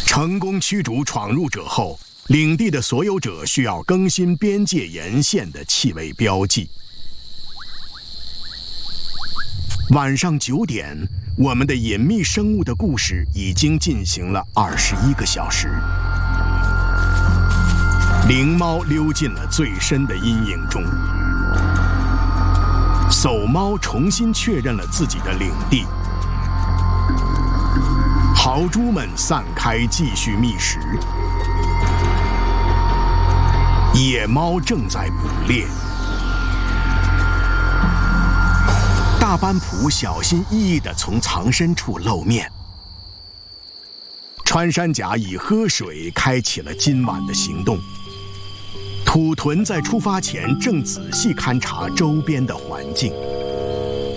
成功驱逐闯入者后，领地的所有者需要更新边界沿线的气味标记。晚上9点，我们的隐秘生物的故事已经进行了21个小时。灵猫溜进了最深的阴影中，叟猫重新确认了自己的领地，豪猪们散开继续觅食，野猫正在捕猎，大斑羚小心翼翼地从藏身处露面。穿山甲以喝水开启了今晚的行动。土豚在出发前正仔细勘察周边的环境。